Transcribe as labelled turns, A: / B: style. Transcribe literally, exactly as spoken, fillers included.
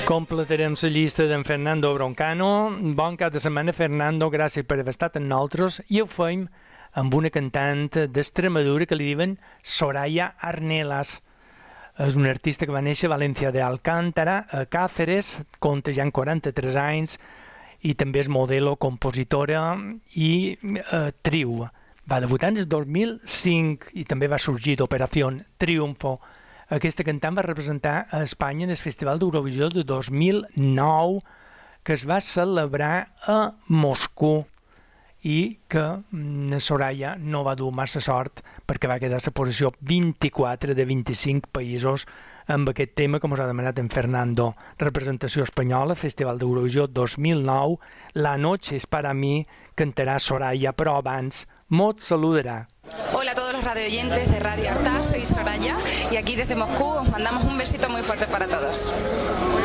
A: Completarem la llista d'en Fernando Broncano. Bon cap de setmana, Fernando, gràcies per haver estat amb nosaltres. I ho feim amb una cantant d'Extremadura que li diuen Soraya Arnelas. És una artista que va néixer a València de Alcántara, a Càceres, compta ja en quaranta-tres anys, i també és modelo, compositora i eh, triu. Va debutar en el dos mil cinc i també va sorgir d'Operació Triunfo. Aquesta cantant va representar a Espanya en el Festival d'Eurovisió de dos mil nou, que es va celebrar a Moscou i que la Soraya no va dur massa sort perquè va quedar a la posició vint-i-quatre de vint-i-cinc països amb aquest tema que ens ha demanat en Fernando. Representació espanyola, Festival d'Eurovisió dos mil nou, La noche es para mí, cantarà Soraya, però abans Mot saludarà.
B: Hola a todos los radioyentes de Radio Artás, soy Soraya y aquí desde Moscú os mandamos un besito muy fuerte para todos.